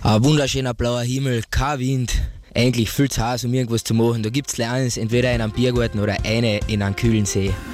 Ein wunderschöner blauer Himmel, kein Wind, eigentlich viel zu heiß, um irgendwas zu machen. Da gibt's eins, entweder in einem Biergarten oder eine in einem kühlen See.